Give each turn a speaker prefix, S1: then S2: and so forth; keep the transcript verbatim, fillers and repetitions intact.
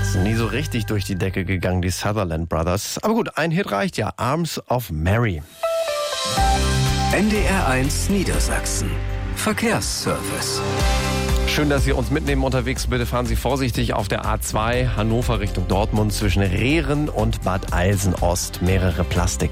S1: Sind nie so richtig durch die Decke gegangen, die Sutherland Brothers. Aber gut, ein Hit reicht ja. Arms of Mary.
S2: N D R eins Niedersachsen. Verkehrsservice.
S1: Schön, dass Sie uns mitnehmen unterwegs. Bitte fahren Sie vorsichtig auf der A zwei Hannover Richtung Dortmund zwischen Rehren und Bad Eilsen-Ost. Mehrere Plastik